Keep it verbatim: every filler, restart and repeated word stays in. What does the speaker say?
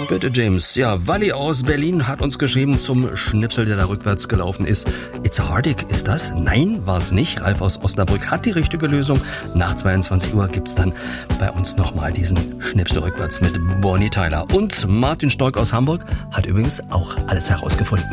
Bitte, James. Ja, Walli aus Berlin hat uns geschrieben zum Schnipsel, der da rückwärts gelaufen ist. It's a Hardig, ist das? Nein, war es nicht. Ralf aus Osnabrück hat die richtige Lösung. Nach zweiundzwanzig Uhr gibt's dann bei uns nochmal diesen Schnipsel rückwärts mit Bonnie Tyler. Und Martin Stork aus Hamburg hat übrigens auch alles herausgefunden.